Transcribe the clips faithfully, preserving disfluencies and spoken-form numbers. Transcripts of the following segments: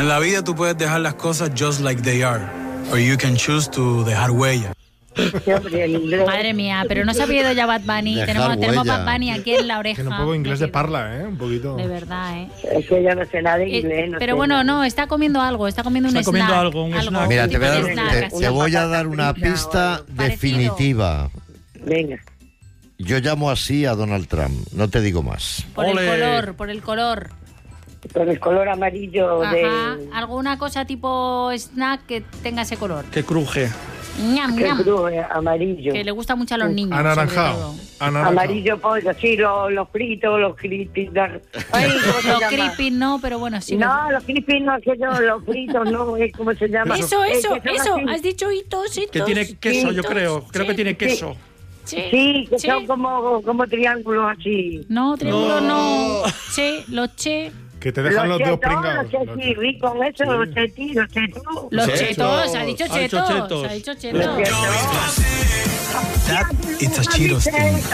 En la vida tú puedes dejar las cosas just like they are, or you can choose to dejar huella. Madre mía, pero no se ha pedido ya Bad Bunny. Dejar Tenemos, tenemos huella. Bad Bunny aquí en la oreja. Tiene un poco inglés de parla, ¿eh? Un poquito. De verdad, ¿eh? Es que yo no sé nada de inglés. Eh, no pero sé bueno, nada. no, está comiendo algo, está comiendo un Está snack. comiendo algo, un snack. Mira, te voy a dar, Snack, te, así. te voy a dar una Parecido. pista Parecido. definitiva. Venga. Yo llamo así a Donald Trump, no te digo más. Por Ole. el color, por el color. Con el color amarillo Ajá. de... Alguna cosa tipo snack que tenga ese color. Que cruje. Ñam, ¿Qué ñam. cruz? eh, Amarillo. Que le gusta mucho a los niños. sobre Anaranjado. todo. Anaranjado. Amarillo, pues así, los, los fritos, los crispy. Ay, ¿cómo se Los llama? creepy no, pero bueno, sí. No, los crispy no, que yo, los fritos no, es ¿cómo se llama? Eso, Eh, eso, que son eso. así. Has dicho hitos, hitos. Que tiene queso, yo hitos. creo. Creo que Sí, tiene queso. Sí, Sí, que sí. son como, como triángulos así. No, triángulo no. No. Che, los che. Que te dejan los dedos chetos, pringados. los chetis, ricos, eso, los chetis, los chetos. Los Chetos. chetos. Ha dicho Ha dicho chetos. chetos. Ha dicho Los chetos. chetos. That it's a Cheetos thing.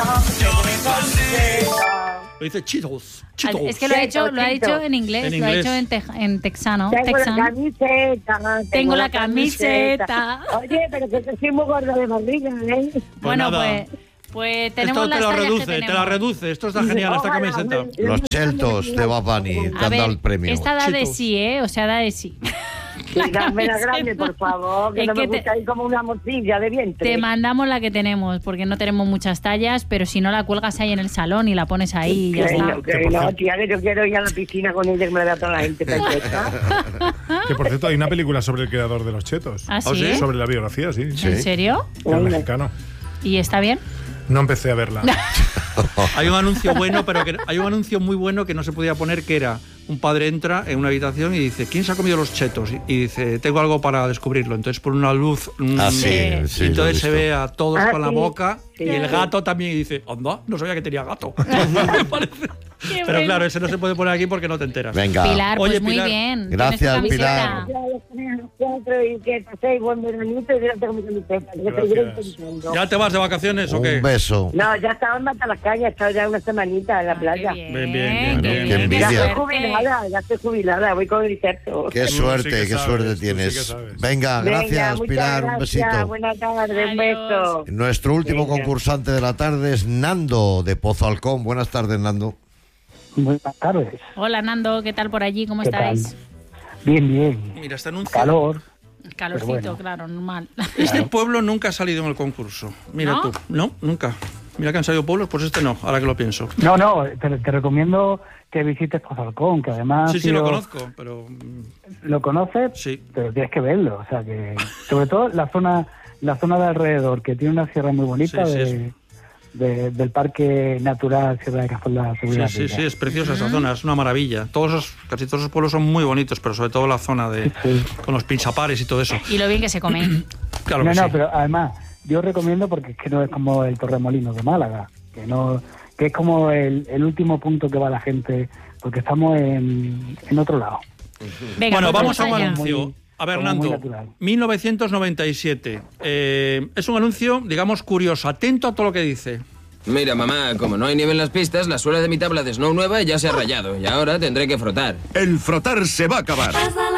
Lo dice Cheetos. Ah, Cheetos. Es que lo ha hecho, lo ha hecho en inglés, En lo ha inglés. hecho en, tej- en texano. Tengo la texano. camiseta. Tengo la camiseta. Oye, pero que estoy muy gorda de barriga, ¿eh? Bueno, nada. pues, pues tenemos Esto te las lo tallas que reduce, te tenemos. la reduce. Esto está genial, esta Ojalá, camiseta. me- Los Cheltos de Bad Bunny te A han dado ver, el premio. esta da de Chetos. sí, ¿eh? O sea, da de sí. Sí, dame la grande, por favor, que Es no que me te- gusta ir como una morcilla de vientre. Te mandamos la que tenemos, porque no tenemos muchas tallas, pero si no la cuelgas ahí en el salón y la pones ahí y ya Que está. no, que no, tía, que yo quiero ir a la piscina con ella, que me la da toda la gente perfecta. Que por cierto, hay una película sobre el creador de los chetos. ¿Ah, ¿Oh, sí? sí? Sobre la biografía, sí. Sí. ¿En serio? El mexicano. ¿Y está bien? No empecé a verla. Hay un anuncio bueno, pero que hay un anuncio muy bueno que no se podía poner, que era un padre entra en una habitación y dice, ¿quién se ha comido los chetos? Y, y dice, tengo algo para descubrirlo. Entonces pone una luz. mm, Ah, sí, Sí. sí, y entonces lo he se visto. ve a todos Ah, con la sí. boca Sí. y el gato también y dice, anda, no sabía que tenía gato. Me parece. Qué Pero bueno. claro, ese no se puede poner aquí porque no te enteras. Venga. Pilar, pues Oye, muy Pilar. bien. Gracias, Tienes tu Pilar. camiseta. Ya los pones a las cuatro y que paséis buen veranito y yo tengo mi camiseta, que Gracias. seguiré intentando. ¿Ya te vas de vacaciones o qué? Un beso. No, ya estaba en Matalascaña, he estado ya una semanita en la Ah, playa. qué Bien, bien, bien, qué bien. Qué envidia. Ya Mira. estoy jubilada, ya estoy jubilada, voy con el terzo. Qué Tú sí suerte, que qué sabes, suerte tú sí que tienes. sabes. Venga, Venga, gracias, muchas Pilar. Un gracias, besito. buenas tardes, un Adiós. beso. Nuestro último Venga. concursante de la tarde es Nando, de Pozo Alcón. Buenas tardes, Nando. Buenas tardes. Hola, Nando, ¿qué tal por allí? ¿Cómo ¿Qué estáis? tal? Bien, bien. Mira, este anuncio. Calor. Calorcito, Pero bueno. claro, normal. Este pueblo nunca ha salido en el concurso. Mira ¿No? tú. No, nunca. Mira que han salido pueblos, pues este no, ahora que lo pienso. No, no, te, te recomiendo que visites Pozalcón, que además... Sí, ha sí, lo sido- conozco, pero... mm, ¿Lo conoces? Sí. Pero tienes que verlo, o sea que... Sobre todo la zona la zona de alrededor, que tiene una sierra muy bonita Sí, sí, de, de- del Parque Natural Sierra de Cazorla. Sí, sí, sí, es preciosa esa zona, es una maravilla. Todos esos, casi todos esos pueblos son muy bonitos, pero sobre todo la zona de Sí. con los pinchapares y todo eso. Y lo bien que se come. Claro no, que no, sí. pero además, yo recomiendo porque es que no es como el Torremolinos de Málaga, que no que es como el, el último punto que va la gente, porque estamos en, en otro lado. Venga, Bueno, pues vamos a un allá. anuncio. Muy- A ver, como muy Nando, natural. mil novecientos noventa y siete. Eh, es un anuncio, digamos, curioso. Atento a todo lo que dice. Mira, mamá, como no hay nieve en las pistas, la suela de mi tabla de Snow nueva ya se ha rayado y ahora tendré que frotar. El frotar se va a acabar.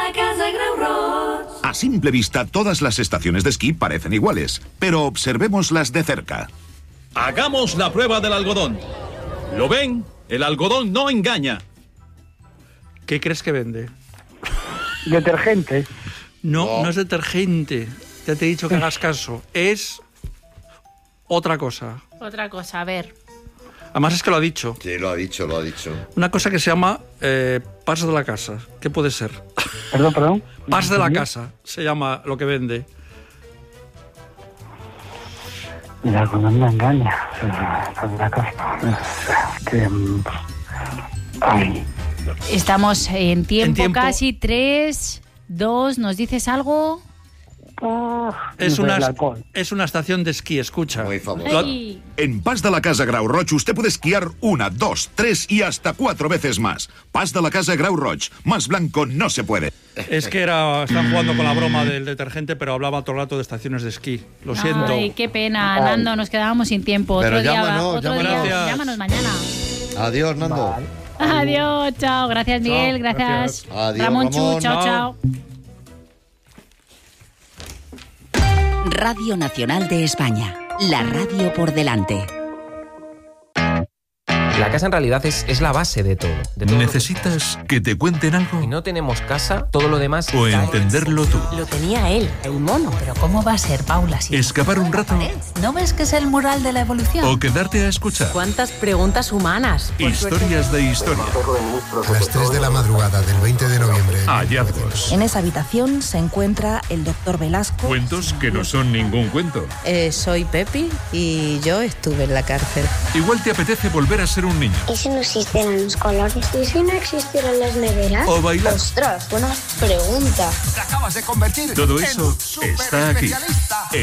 A simple vista, todas las estaciones de esquí parecen iguales, pero observémoslas de cerca. Hagamos la prueba del algodón. ¿Lo ven? El algodón no engaña. ¿Qué crees que vende? Detergente. No, no, es detergente. Ya te he dicho que hagas caso. Es otra cosa. Otra cosa, a ver. Además es que lo ha dicho. Sí, lo ha dicho, lo ha dicho. Una cosa que se llama eh, pas de la casa. ¿Qué puede ser? Perdón, perdón. Pas de la casa se llama lo que vende. Mira, cuando me engaña. Es la casa. Es que, mm, ay, Estamos en tiempo, En tiempo. casi. Tres, dos, ¿nos dices algo? ah, Es no sé, una, el alcohol. es una estación de esquí, escucha. Muy famoso. Lo- Ay, En Pas de la Casa Grau Roig usted puede esquiar una, dos, tres y hasta cuatro veces más. Pas de la Casa Grau Roig. Más blanco no se puede. Es que era, están jugando con la broma del detergente, pero hablaba todo el rato de estaciones de esquí. Lo siento. Ay, qué pena, Nando, nos quedábamos sin tiempo. Pero Otro día, llámanos, otro llámanos. día, Gracias. llámanos mañana. Adiós, Nando. Vale. Adiós, chao. Gracias, Miguel. Chao, gracias. gracias. Adiós, Ramón Chu, Ramón. chao, chao. Radio Nacional de España. La radio por delante. La casa en realidad es, es la base de todo. De todo ¿Necesitas que te cuenten algo? Si no tenemos casa, todo lo demás... ¿O cae. entenderlo tú? Lo tenía él, el mono. Pero ¿cómo va a ser, Paula? Si ¿Escapar un rato? ¿No ves que es el mural de la evolución? ¿O quedarte a escuchar? ¿Cuántas preguntas humanas? Historias de historia. A las tres de la madrugada del veinte de noviembre. Hallazgos. En esa habitación se encuentra el doctor Velasco. Cuentos que no son ningún cuento. Eh, soy Pepi y yo estuve en la cárcel. Igual te apetece volver a ser un niño. ¿Y si no existieran los colores? ¿Y si no existieran las neveras? O bailar. ¡Ostras! Buena pregunta. Te acabas de convertir Todo en eso un está aquí. superespecialista.